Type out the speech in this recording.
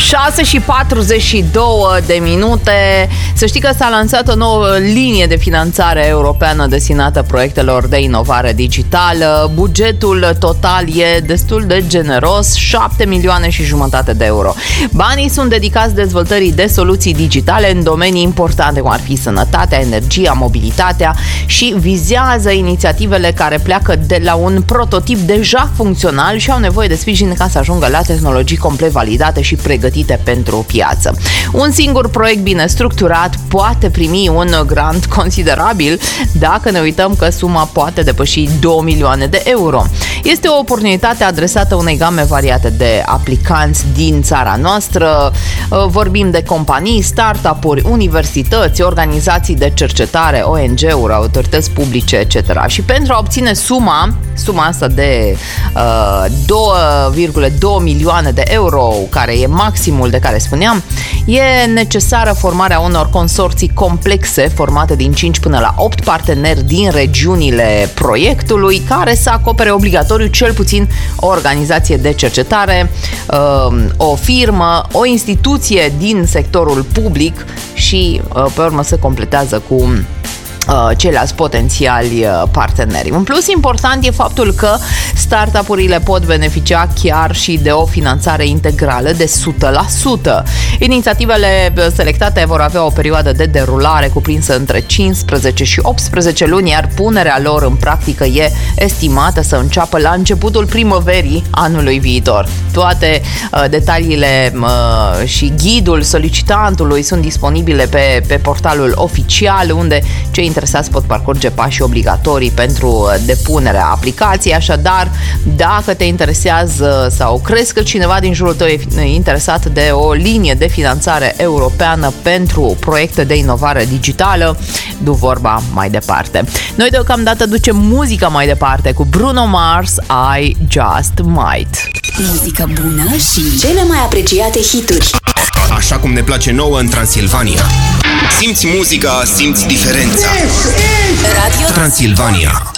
6:42. Să știi că s-a lansat o nouă linie de finanțare europeană destinată proiectelor de inovare digitală. Bugetul total e destul de generos, 7,5 milioane de euro. Banii sunt dedicați dezvoltării de soluții digitale în domenii importante, cum ar fi sănătatea, energia, mobilitatea, și vizează inițiativele care pleacă de la un prototip deja funcțional și au nevoie de sprijin ca să ajungă la tehnologii complet validate și pregătite pentru piață. Un singur proiect bine structurat poate primi un grant considerabil dacă ne uităm că suma poate depăși 2 milioane de euro. Este o oportunitate adresată unei game variate de aplicanți din țara noastră. Vorbim de companii, startup-uri, universități, organizații de cercetare, ONG-uri, autorități publice, etc. Și pentru a obține suma asta de 2,2 milioane de euro, care e maximul de care spuneam, e necesară formarea unor consorții complexe formate din 5 până la 8 parteneri din regiunile proiectului, care să acopere obligatoriu cel puțin o organizație de cercetare, o firmă, o instituție din sectorul public și pe urmă se completează cu ceilalți potențiali parteneri. Un plus important e faptul că startup-urile pot beneficia chiar și de o finanțare integrală de 100%. Inițiativele selectate vor avea o perioadă de derulare cuprinsă între 15 și 18 luni, iar punerea lor în practică e estimată să înceapă la începutul primăverii anului viitor. Toate detaliile și ghidul solicitantului sunt disponibile pe portalul oficial, unde cei interesați pot parcurge pașii obligatorii pentru depunerea aplicației. Așadar, dacă te interesează sau crezi că cineva din jurul tău e interesat de o linie de finanțare europeană pentru proiecte de inovare digitală, du vorba mai departe. Noi deocamdată ducem muzica mai departe cu Bruno Mars, I Just Might. Muzică bună și cele mai apreciate hituri. Așa cum ne place nouă în Transilvania. Simți muzica, simți diferența. Radio Transilvania.